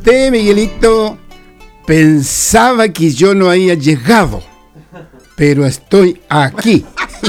Usted, Miguelito, pensaba que yo no había llegado, pero estoy aquí.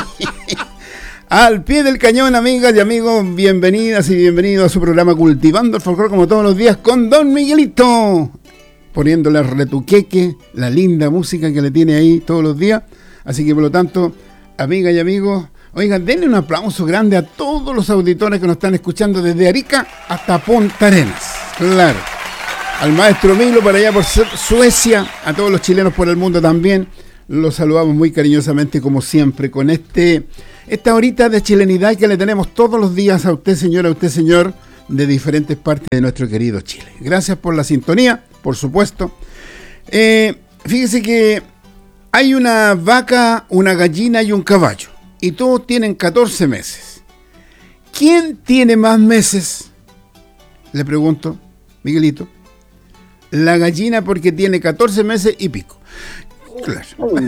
Al pie del cañón, amigas y amigos, bienvenidas y bienvenidos a su programa Cultivando el Folclore, como todos los días, con Don Miguelito, poniéndole a retuqueque la linda música que le tiene ahí todos los días. Así que, por lo tanto, amigas y amigos, oigan, denle un aplauso grande a todos los auditores que nos están escuchando desde Arica hasta Punta Arenas. Claro. Al maestro Milo para allá por Suecia, a todos los chilenos por el mundo también. Los saludamos muy cariñosamente, como siempre, con esta horita de chilenidad que le tenemos todos los días a usted, señora, a usted, señor, de diferentes partes de nuestro querido Chile. Gracias por la sintonía, por supuesto. Fíjese que hay una vaca, una gallina y un caballo, y todos tienen 14 meses. ¿Quién tiene más meses? Le pregunto, Miguelito. La gallina, porque tiene 14 meses y pico. Claro.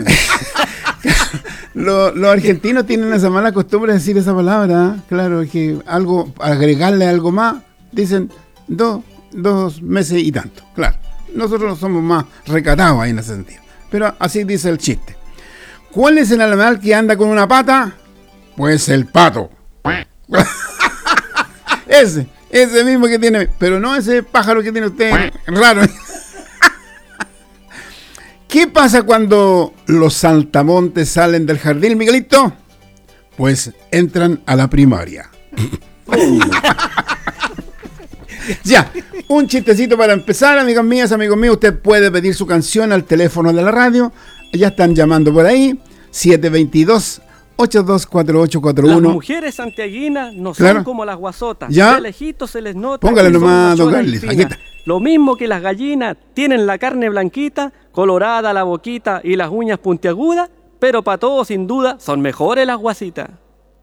Los argentinos tienen esa mala costumbre de decir esa palabra, ¿eh? Claro, que algo, agregarle algo más, dicen dos meses y tanto. Claro, nosotros somos más recatados ahí en ese sentido. Pero así dice el chiste. ¿Cuál es el animal que anda con una pata? Pues el pato. Ese mismo que tiene, pero no ese pájaro que tiene usted, raro. ¿Qué pasa cuando los saltamontes salen del jardín, Miguelito? Pues entran a la primaria. Ya, un chistecito para empezar, amigas mías, amigos míos. Usted puede pedir su canción al teléfono de la radio. Ya están llamando por ahí, 722-824841. Las mujeres santiaguinas no son como las guasotas. ¿Ya? De lejitos se les nota. Póngale nomás, don Carlos. Aquí está. Lo mismo que las gallinas tienen la carne blanquita, colorada la boquita y las uñas puntiagudas, pero para todos sin duda son mejores las guasitas.